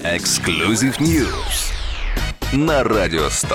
Exclusive News на Радио 100.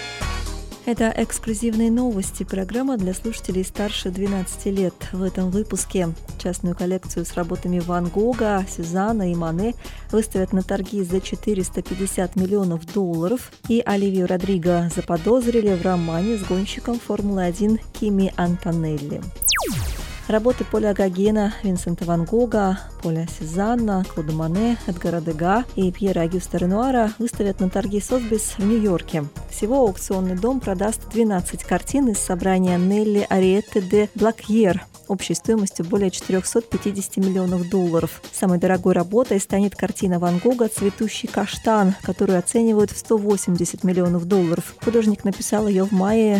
Это эксклюзивные новости, программа для слушателей старше 12 лет. В этом выпуске частную коллекцию с работами Ван Гога, Сезанна и Мане выставят на торги за $450 миллионов, и Оливию Родриго заподозрили в романе с гонщиком Формулы-1 Кими Антонелли. Работы Поля Гогена, Винсента Ван Гога, Поля Сезанна, Клода Мане, Эдгара Дега и Пьера Агюста Ренуара выставят на торги Сотбис в Нью-Йорке. Всего аукционный дом продаст 12 картин из собрания Нелли Ариетте де Блакьер общей стоимостью более $450 миллионов. Самой дорогой работой станет картина Ван Гога «Цветущий каштан», которую оценивают в $180 миллионов. Художник написал ее в мае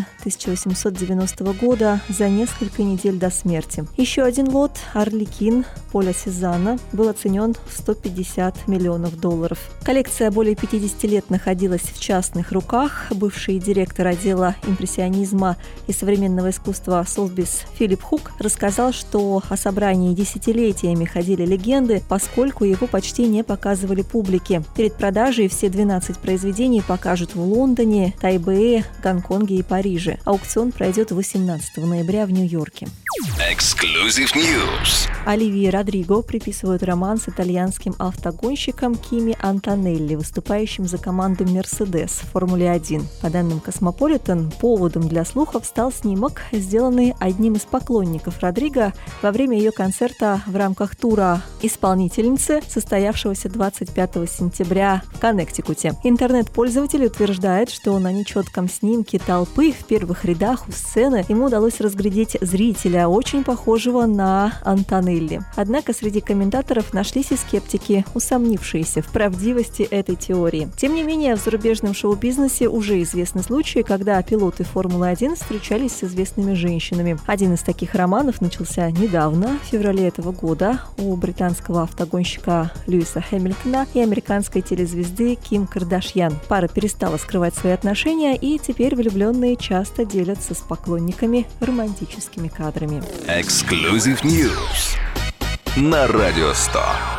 1890 года, за несколько недель до смерти. Еще один лот «Арлекин» Поля Сезанна был оценен в $150 миллионов. Коллекция более 50 лет находилась в частных руках. Бывший директор отдела импрессионизма и современного искусства Сотбис Филипп Хук рассказал, что о собрании десятилетиями ходили легенды, поскольку его почти не показывали публике. Перед продажей все 12 произведений покажут в Лондоне, Тайбэе, Гонконге и Париже. Аукцион пройдет 18 ноября в Нью-Йорке. Exclusive News. Оливии Родриго приписывают роман с итальянским автогонщиком Кими Антонелли, выступающим за команду «Мерседес» в Формуле-1. По данным «Космополитен», поводом для слухов стал снимок, сделанный одним из поклонников Родриго во время ее концерта в рамках тура исполнительницы, состоявшегося 25 сентября в Коннектикуте. Интернет-пользователь утверждает, что на нечетком снимке толпы в первых рядах у сцены ему удалось разглядеть зрителя, очень похожего на Антонелли. Однако среди комментаторов нашлись и скептики, усомнившиеся в правдивости этой теории. Тем не менее, в зарубежном шоу-бизнесе уже известны случаи, когда пилоты Формулы-1 встречались с известными женщинами. Один из таких романов начался недавно, в феврале этого года, у британского автогонщика Льюиса Хэмилтона и американской телезвезды Ким Кардашьян. Пара перестала скрывать свои отношения, и теперь влюбленные часто делятся с поклонниками романтическими кадрами. Exclusive News на Радио 100.